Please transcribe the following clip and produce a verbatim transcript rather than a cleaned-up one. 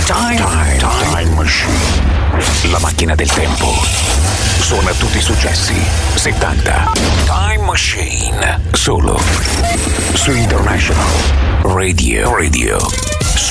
Time, time, time machine. La macchina del tempo. Suona tutti i successi settanta. Time Machine. Solo su International Radio. Radio.